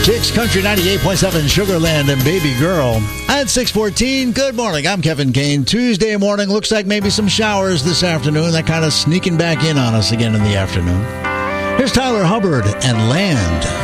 Kicks Country 98.7 Sugarland and Baby Girl. At 6:14, good morning. I'm Kevin Kane. Tuesday morning, looks like maybe some showers this afternoon. That kind of sneaking back in on us again in the afternoon. Here's Tyler Hubbard and Land.